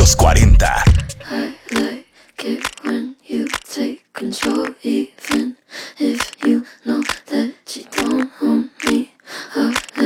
los 40. I like it when you take control.